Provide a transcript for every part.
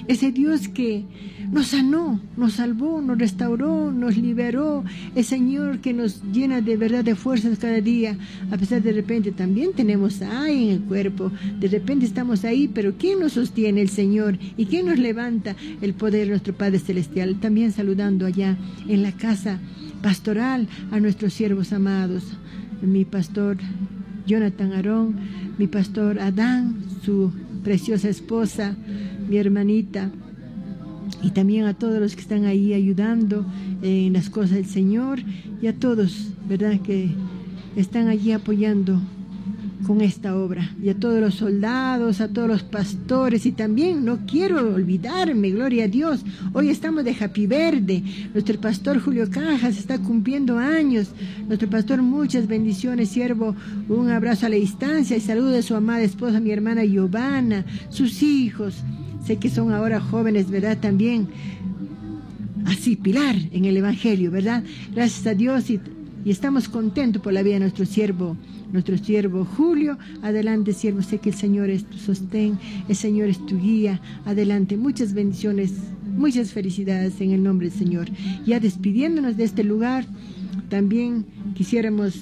ese Dios que nos sanó, nos salvó, nos restauró, nos liberó, el Señor que nos llena de verdad de fuerzas cada día, a pesar de repente también tenemos aire en el cuerpo, de repente estamos ahí, pero ¿quién nos sostiene? El Señor. ¿Y quién nos levanta? El poder de nuestro Padre Celestial. También saludando allá en la casa pastoral a nuestros siervos amados, mi pastor Jonathan Aarón, mi pastor Adán, su preciosa esposa, mi hermanita, y también a todos los que están ahí ayudando en las cosas del Señor, y a todos, ¿verdad?, que están allí apoyando con esta obra, y a todos los soldados, a todos los pastores, y también no quiero olvidarme, gloria a Dios, hoy estamos de Happy Verde, nuestro pastor Julio Cajas está cumpliendo años, nuestro pastor, muchas bendiciones, siervo, un abrazo a la distancia, y saludo de su amada esposa, mi hermana Giovanna, sus hijos, sé que son ahora jóvenes, ¿verdad?, también, así, pilar en el Evangelio, ¿verdad?, gracias a Dios, y estamos contentos por la vida de nuestro siervo Julio. Adelante, siervo, sé que el Señor es tu sostén, el Señor es tu guía, adelante, muchas bendiciones, muchas felicidades en el nombre del Señor. Ya despidiéndonos de este lugar, también quisiéramos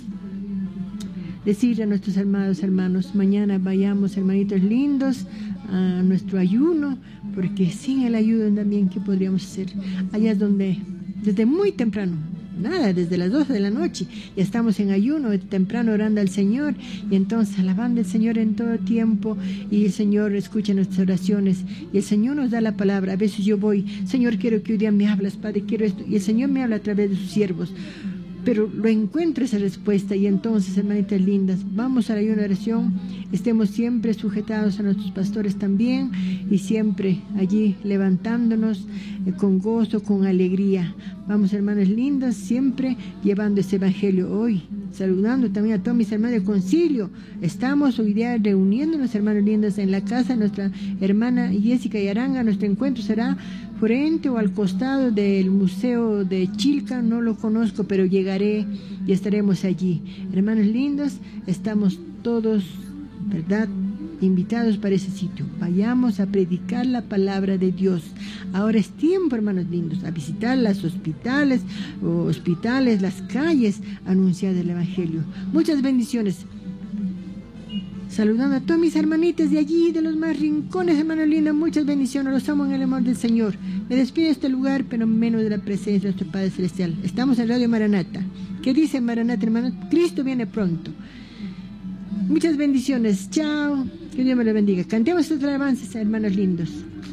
decir a nuestros amados hermanos, mañana vayamos, hermanitos lindos, a nuestro ayuno, porque sin el ayuno también, ¿qué podríamos hacer? Allá es donde, desde muy temprano, nada, desde las 12 de la noche, ya estamos en ayuno, temprano orando al Señor, y entonces alabando al Señor en todo tiempo, y el Señor escucha nuestras oraciones, y el Señor nos da la palabra. A veces yo voy, Señor, quiero que hoy día me hablas, Padre, quiero esto, y el Señor me habla a través de sus siervos, pero lo encuentro esa respuesta, y entonces, hermanitas lindas, vamos a la ayuno de oración, estemos siempre sujetados a nuestros pastores también, y siempre allí levantándonos con gozo, con alegría. Vamos, hermanas lindas, siempre llevando ese evangelio hoy, saludando también a todos mis hermanos del concilio. Estamos hoy día reuniéndonos, hermanos lindas, en la casa de nuestra hermana Jessica Yaranga. Nuestro encuentro será frente o al costado del Museo de Chilca, no lo conozco, pero llegaré y estaremos allí. Hermanos lindos, estamos todos, ¿verdad?, invitados para ese sitio. Vayamos a predicar la palabra de Dios. Ahora es tiempo, hermanos lindos, a visitar los hospitales, las calles, anunciar el Evangelio. Muchas bendiciones. Saludando a todos mis hermanitas de allí, de los más rincones, hermanos lindos, muchas bendiciones, los amo en el amor del Señor. Me despido de este lugar, pero menos de la presencia de nuestro Padre Celestial. Estamos en Radio Maranata. ¿Qué dice Maranata, hermanos? Cristo viene pronto. Muchas bendiciones. Chao. Que Dios me lo bendiga. Cantemos estas alabanzas, hermanos lindos.